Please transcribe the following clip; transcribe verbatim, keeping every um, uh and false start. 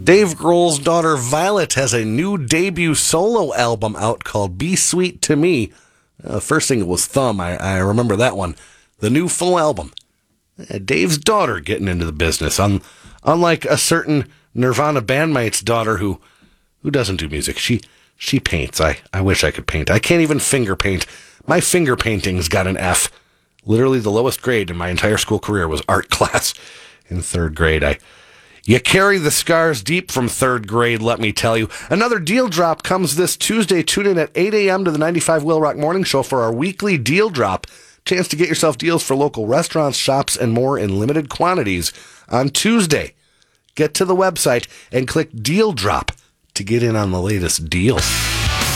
Dave Grohl's daughter Violet has a new debut solo album out called Be Sweet to Me. Uh, the first single was Thumb. I, I remember that one. The new full album. Uh, Dave's daughter getting into the business. Un, unlike a certain Nirvana bandmate's daughter who who doesn't do music. She she paints. I, I wish I could paint. I can't even finger paint. My finger painting's got an F. Literally the lowest grade in my entire school career was art class in third grade. I You carry the scars deep from third grade, let me tell you. Another deal drop comes this Tuesday. Tune in at eight a.m. to the ninety-five Will Rock Morning Show for our weekly deal drop. Chance to get yourself deals for local restaurants, shops, and more in limited quantities on Tuesday. Get to the website and click Deal Drop to get in on the latest deals.